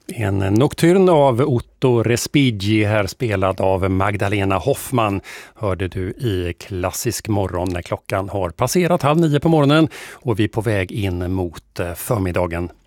En nocturn av Otto Respighi, här spelad av Magdalena Hoffman, hörde du i Klassisk morgon när klockan har passerat 8:30 på morgonen och vi är på väg in mot förmiddagen.